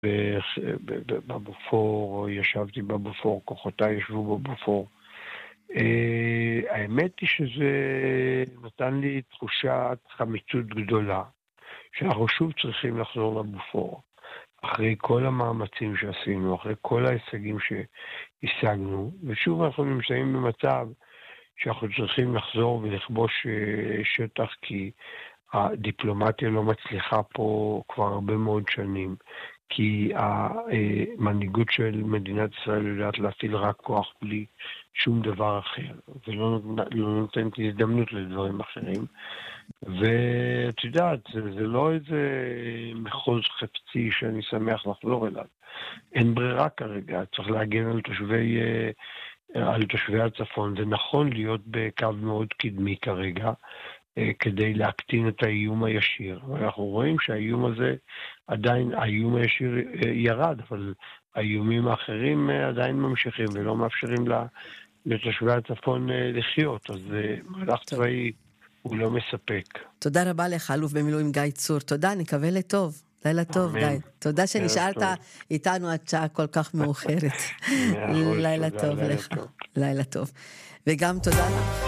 בבופור, ישבתי בבופור, כוחותיי ישבו בבופור. האמת היא שזה נתן לי תחושת חמיצות גדולה, שאנחנו שוב צריכים לחזור לבופור. אחרי כל המאמצים שעשינו, אחרי כל ההישגים שהשגנו, ושוב אנחנו נמצאים במצב שאנחנו צריכים לחזור ולכבוש שטח, כי הדיפלומטיה לא מצליחה פה כבר הרבה מאוד שנים, כי המנהיגות של מדינת ישראל יודעת להפעיל רק כוח בלי שום דבר אחר, ולא נותנת הזדמנות לדברים אחרים. ואת יודעת, זה לא איזה מחוז חפצי שאני שמח לחזור אליו. אין ברירה כרגע, צריך להגן על תושבי הצפון. זה נכון להיות בקו מאוד קדמי כרגע, כדי להקטין את האיום הישיר. אנחנו רואים שהאיום הזה עדיין, האיום הישיר ירד, אבל האיומים האחרים עדיין ממשיכים ולא מאפשרים לתושבי הצפון לחיות. אז מהלך צבאי הוא לא מספק. תודה רבה לך, אלוף במילואים גיא צור. תודה, נקווה לטוב. לילה טוב, גיא. תודה שנשארת איתנו עד שעה כל כך מאוחרת. לילה טוב לך. לילה טוב. וגם תודה לך.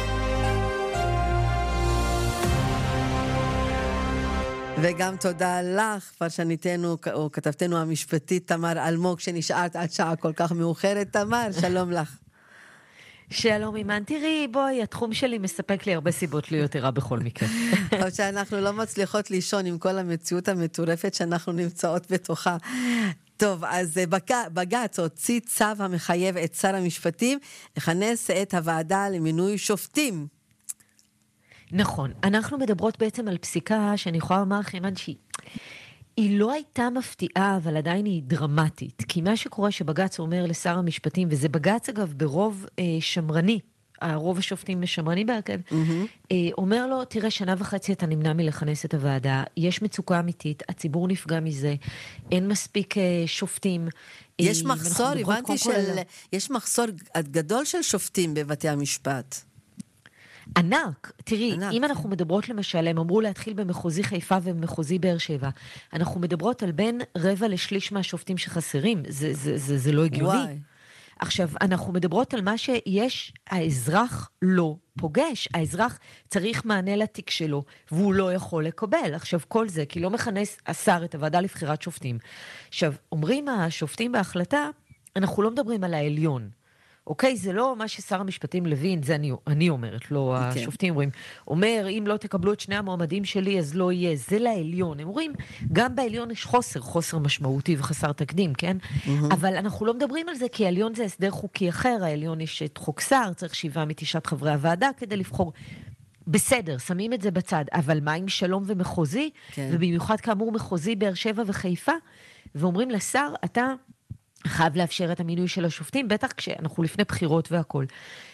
וגם תודה לך, פרשניתנו או כתבתנו המשפטית תמר אלמוג, שנשארת עד שעה כל כך מאוחרת. תמר, שלום לך. שלום אימן, תראי, בואי, התחום שלי מספק לי הרבה סיבות להיות ערה בכל מקרה. אבל שאנחנו לא מצליחות לישון עם כל המציאות המטורפת שאנחנו נמצאות בתוכה. טוב, אז בג"ץ הוציא צו המחייב את שר המשפטים לכנס את הוועדה למינוי שופטים. נכון, אנחנו מדברות בעצם על פסיקה שאני יכולה לומר לך, אימן, היא לא הייתה מפתיעה, אבל עדיין היא דרמטית. כי מה שקורה שבג"ץ אומר לשר המשפטים, וזה בג"ץ אגב ברוב שמרני, הרוב השופטים שמרני בהרכב, אומר לו, תראה, 1.5 שנה אתה נמנע מלכנס את הוועדה, יש מצוקה אמיתית, הציבור נפגע מזה, אין מספיק שופטים. יש מחסור, הבנתי יש מחסור גדול של שופטים בבתי המשפט. ענק, תראי, אם אנחנו מדברות למשל, הם אמרו להתחיל במחוזי חיפה ובמחוזי באר שבע, אנחנו מדברות על בין 1/4 מהשופטים שחסרים, זה לא הגיוני. עכשיו, אנחנו מדברות על מה שיש, האזרח לא פוגש, האזרח צריך מענה לתיק שלו, והוא לא יכול לקבל. עכשיו, כל זה, כי לא מכנס השר את הוועדה לבחירת שופטים. עכשיו, אומרים השופטים בהחלטה, אנחנו לא מדברים על העליון, אוקיי, זה לא מה ששר המשפטים לוין, זה אני אומרת, לא השופטים אומרים, אומר, אם לא תקבלו את שני המועמדים שלי, אז לא יהיה, זה לעליון. הם אומרים, גם בעליון יש חוסר משמעותי וחסר תקדים, כן? אבל אנחנו לא מדברים על זה, כי העליון זה הסדר חוקי אחר, העליון יש את חוק שר, צריך 7 מ-9 חברי הוועדה כדי לבחור. בסדר, שמים את זה בצד, אבל מה עם שלום ומחוזי? ובמיוחד כאמור מחוזי באר שבע וחיפה, ואומרים לשר, אתה חייב לאפשר את המינוי של השופטים, בטח כשאנחנו לפני בחירות והכל.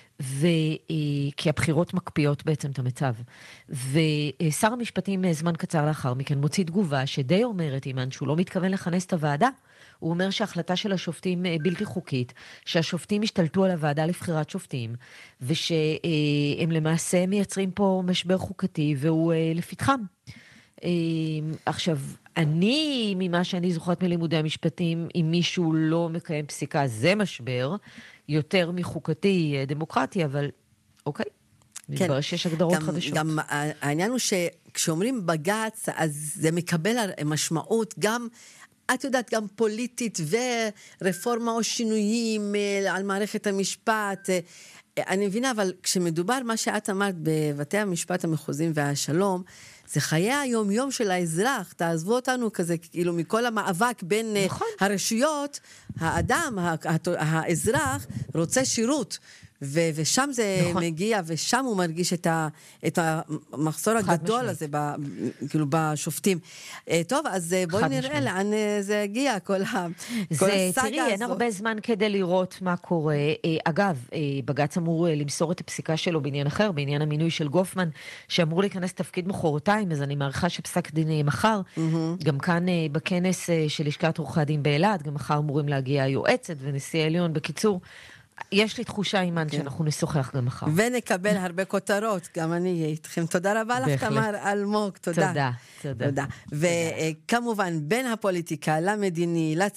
כי הבחירות מקפיאות בעצם את המצב. ושר המשפטים זמן קצר לאחר מכן מוציא תגובה שדי אומרת, אימן, שהוא לא מתכוון לכנס את הוועדה. הוא אומר שההחלטה של השופטים בלתי חוקית, שהשופטים השתלטו על הוועדה לבחירת שופטים, ושהם למעשה מייצרים פה משבר חוקתי, והוא לפתחם. עכשיו, אני, ממה שאני זוכרת מלימודי המשפטים, אם מישהו לא מקיים פסיקה, זה משבר, יותר מחוקתי דמוקרטי, אבל אוקיי, מתברר שיש הגדרות חדשות. גם העניין הוא שכשאומרים בג"ץ, אז זה מקבל משמעות גם, את יודעת, גם פוליטית ורפורמה או שינויים על מערכת המשפט. אני מבינה, אבל כשמדובר מה שאת אמרת בבתי המשפט המחוזיים והשלום, זה חיי היום-יום של האזרח, תעזבו אותנו כזה, כאילו מכל המאבק בין הרשויות, האדם, האזרח רוצה שירות, ושם זה מגיע, ושם הוא מרגיש את המחסור הגדול הזה, כאילו בשופטים. טוב, אז בואי נראה לאן זה הגיע, כל הסאגה הזאת. תראי, אין הרבה זמן כדי לראות מה קורה. אגב, בג"ץ אמור למסור את הפסיקה שלו בעניין אחר, בעניין המינוי של גופמן, שאמור להיכנס תפקיד מחרתיים, אז אני מעריכה שפסק דין מחר, גם כאן בכנס של לשכת עורכי הדין באילת, גם מחר אמורים להגיע היועצת ונשיא העליון, בקיצור, יש לי תחושה, אימן, שאנחנו נשוחח גם מחר. ונקבל הרבה כותרות, גם אני אהיה איתכם. תודה רבה לך, תמר אלמוג, תודה. תודה. וכמובן, בין הפוליטיקה למדיני,